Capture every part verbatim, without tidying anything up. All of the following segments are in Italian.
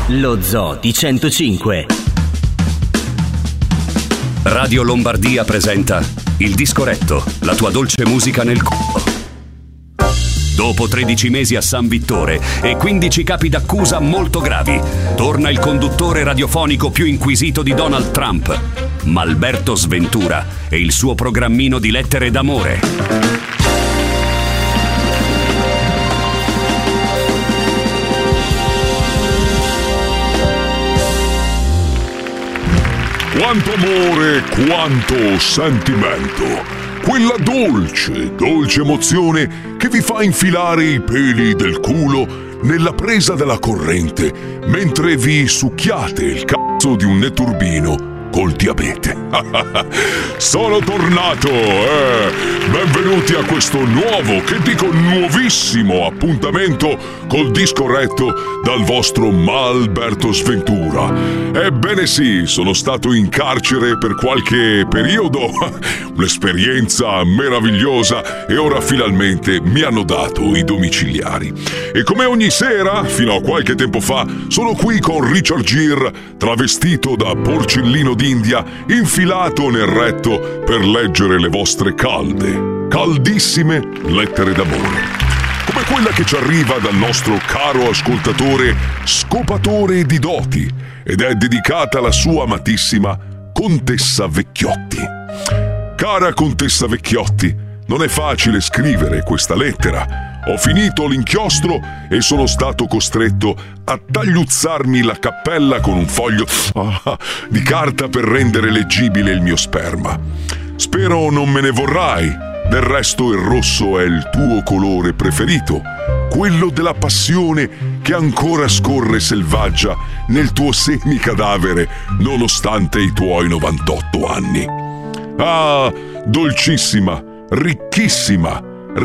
Lo Zoo di centocinque. Radio Lombardia presenta Il Disco Retto, la tua dolce musica nel culo. Dopo tredici mesi a San Vittore e quindici capi d'accusa molto gravi, torna il conduttore radiofonico più inquisito di Donald Trump, Malberto Sventura, e il suo programmino di lettere d'amore. Quanto amore, quanto sentimento. Quella dolce, dolce emozione che vi fa infilare i peli del culo nella presa della corrente mentre vi succhiate il cazzo di un netturbino col diabete. Sono tornato, eh! Benvenuti a questo nuovo, che dico nuovissimo, appuntamento col disco retto dal vostro Malberto Sventura. Ebbene sì, sono stato in carcere per qualche periodo, un'esperienza meravigliosa, e ora finalmente mi hanno dato i domiciliari. E come ogni sera, fino a qualche tempo fa, sono qui con Richard Gere, travestito da porcellino d'India, infilato nel retto per leggere le vostre calde, caldissime lettere d'amore. Come quella che ci arriva dal nostro caro ascoltatore scopatore di doti, ed è dedicata alla sua amatissima Contessa Vecchiotti. Cara Contessa Vecchiotti, non è facile scrivere questa lettera. Ho finito l'inchiostro e sono stato costretto a tagliuzzarmi la cappella con un foglio ah, di carta per rendere leggibile il mio sperma. Spero non me ne vorrai. Del resto il rosso è il tuo colore preferito, quello della passione che ancora scorre selvaggia nel tuo semicadavere nonostante i tuoi novantotto anni. Ah, dolcissima, ricchissima,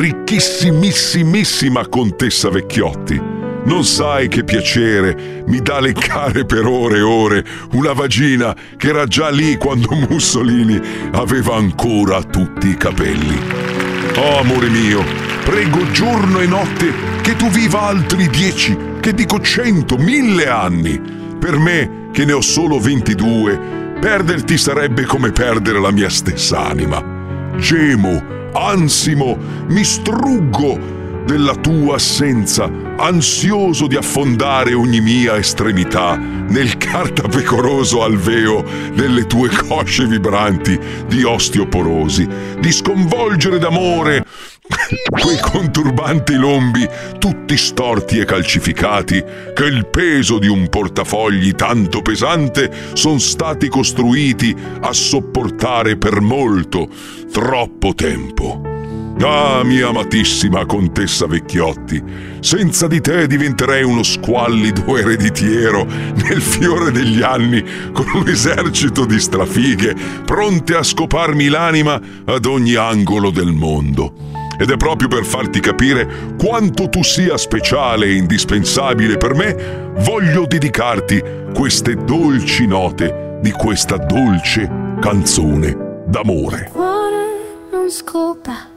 ricchissimissimissima Contessa Vecchiotti. Non sai che piacere mi dà leccare per ore e ore una vagina che era già lì quando Mussolini aveva ancora tutti i capelli. Oh, amore mio, prego giorno e notte che tu viva altri dieci, che dico cento, mille anni. Per me, che ne ho solo ventidue, perderti sarebbe come perdere la mia stessa anima. Gemo, ansimo, mi struggo della tua assenza, ansioso di affondare ogni mia estremità nel cartapecoroso alveo delle tue cosce vibranti di osteoporosi, di sconvolgere d'amore quei conturbanti lombi tutti storti e calcificati che il peso di un portafogli tanto pesante son stati costruiti a sopportare per molto, troppo tempo. Ah, mia amatissima Contessa Vecchiotti, senza di te diventerei uno squallido ereditiero nel fiore degli anni, con un esercito di strafighe pronte a scoparmi l'anima ad ogni angolo del mondo. Ed è proprio per farti capire quanto tu sia speciale e indispensabile per me, voglio dedicarti queste dolci note di questa dolce canzone d'amore. Cuore non scopa,